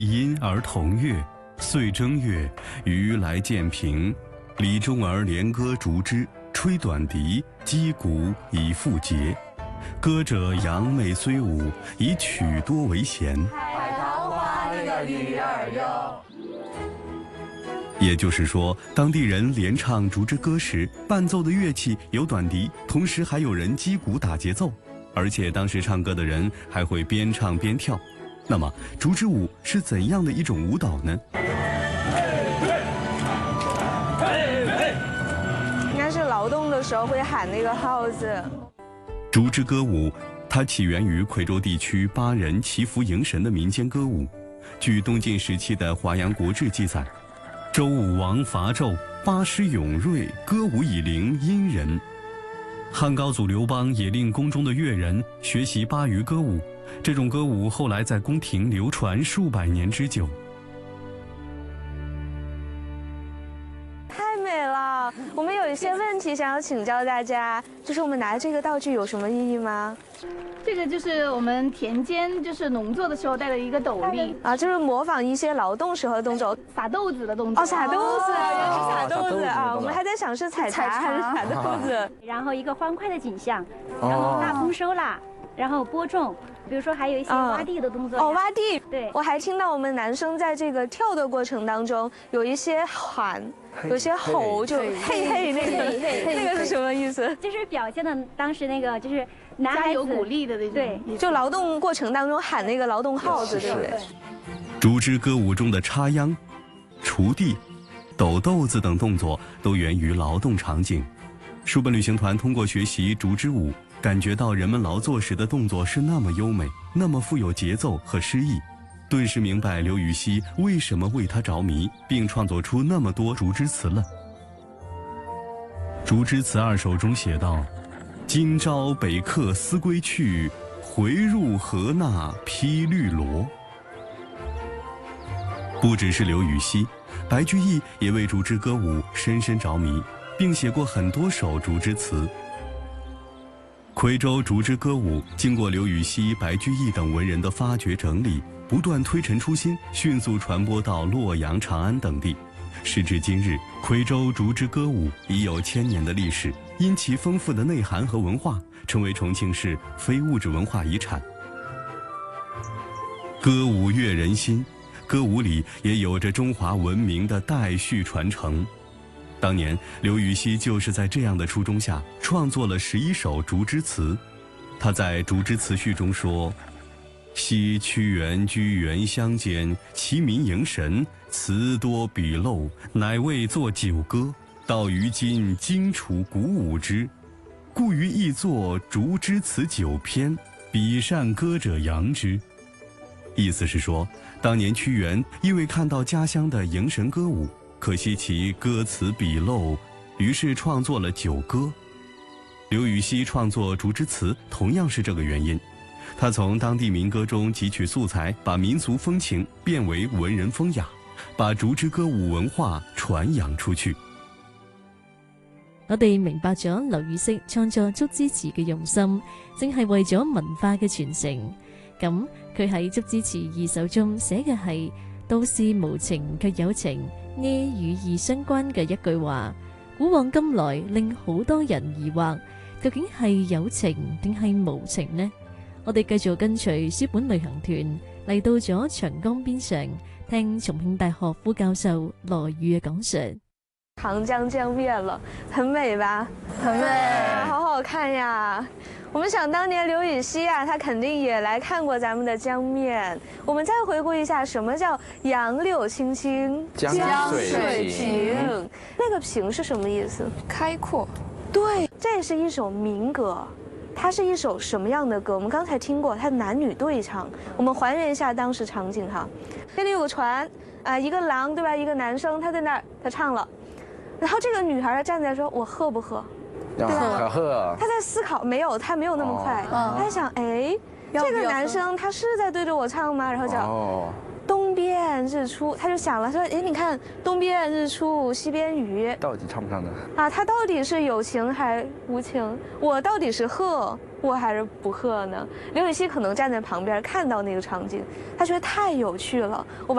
因而同月，岁正月，余来见平。李中儿连歌竹枝，吹短笛，击鼓以复节。歌者扬媚虽舞，以曲多为弦。 海棠花那个鱼儿哟。 也就是说，当地人连唱竹枝歌时，伴奏的乐器有短笛，同时还有人击鼓打节奏，而且当时唱歌的人还会边唱边跳。那么，竹枝舞是怎样的一种舞蹈呢？ 应该是劳动的时候会喊那个号子。 竹枝歌舞，它起源于夔州地区巴人祈福迎神的民间歌舞。据东晋时期的《华阳国志》记载，周武王伐纣，巴师勇锐，歌舞以灵殷人。汉高祖刘邦也令宫中的乐人学习巴渝歌舞，这种歌舞后来在宫廷流传数百年之久。 太美了！我们有一些问题想要请教大家，就是我们拿这个道具有什么意义吗？ 这个就是我们田间就是农作的时候戴的一个斗笠啊，就是模仿一些劳动时候的动作， 撒豆子的动作。 哦，撒豆子，原来是撒豆子啊！我们还在想是采茶还是撒豆子。 然后一个欢快的景象，然后大丰收啦，然后播种，比如说还有一些挖地的动作。 哦，挖地。 对， 我还听到我们男生在这个跳的过程当中有一些喊，有些吼，就嘿嘿那个是什么意思？ 就是表现的当时那个就是男孩子有鼓励的那种。 对， 就劳动过程当中喊那个劳动号子，对不对？ 竹枝歌舞中的插秧、锄地、抖豆子等动作都源于劳动场景。书本旅行团通过学习竹枝舞，感觉到人们劳作时的动作是那么优美，那么富有节奏和诗意，顿时明白刘禹锡为什么为它着迷，并创作出那么多竹枝词了。竹枝词2首中写道：今朝北客思归去，回入河纳披绿萝。不只是刘禹锡，白居易也为竹枝歌舞深深着迷，并写过很多首竹枝词。夔州竹枝歌舞经过刘禹锡、白居易等文人的发掘整理，不断推陈出新，迅速传播到洛阳、长安等地。时至今日，夔州竹枝歌舞已有1000年的历史，因其丰富的内涵和文化，成为重庆市非物质文化遗产。歌舞悦人心，歌舞里也有着中华文明的代续传承。当年刘禹锡就是在这样的初衷下创作了11首竹枝词。他在竹枝词序中说：昔屈原居原乡间，其民迎神，词多笔漏，乃为作九歌。到于今，精除鼓舞之，故于亦作竹枝词9篇，比善歌者扬之。意思是说，当年屈原因为看到家乡的迎神歌舞，可惜其歌词笔漏，于是创作了9歌。刘禹锡创作竹枝词同样是这个原因，他从当地民歌中汲取素材，把民俗風情變為文人風雅，把竹枝歌舞文化傳揚出去。 我哋明白咗劉禹锡創作竹枝詞嘅用心，正係為咗文化嘅傳承。咁佢喺竹枝詞2首中寫嘅係都是無情卻有情，呢與義相關嘅一句話，古往今來令好多人疑惑，究竟係有情定係無情呢？我哋繼續跟隨書本旅行團嚟到咗長江邊上，聽重慶大學副教授羅宇嘅講述。 長江江面了，很美吧？ 很美， 好好看呀！我们想当年刘禹锡啊，他肯定也来看过咱们的江面。我们再回顾一下，什么叫杨柳青青， 江水平？ 那个平是什么意思？ 开阔。 对，这是一首民歌。它是一首什么样的歌？我们刚才听过，它男女对唱。我们还原一下当时场景哈，这里有个船啊，一个郎对吧？一个男生他在那儿，他唱了，然后这个女孩站在说：“我喝不喝？”对吧？ 喝。 他在思考，没有，他没有那么快，他在想，哎，这个男生他是在对着我唱吗？然后叫东边看日出，他就想了说，哎，你看东边日出西边雨， 到底唱不唱呢？ 啊，他到底是有情还无情？我到底是贺我还是不贺呢？刘禹锡可能站在旁边看到那个场景，他觉得太有趣了，我把